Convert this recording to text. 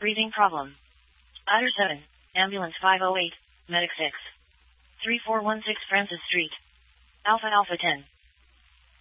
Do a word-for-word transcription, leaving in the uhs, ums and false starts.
Breathing problem. Otter seven, Ambulance five oh eight, Medic six. three four one six Francis Street. Alpha Alpha ten.